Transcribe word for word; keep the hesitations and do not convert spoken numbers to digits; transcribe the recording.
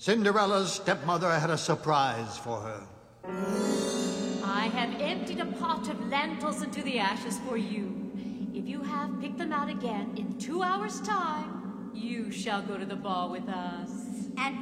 Cinderella's stepmother had a surprise for her. I have emptied a pot of lentils into the ashes for you. If you have picked them out again in two hours' time, you shall go to the ball with us. And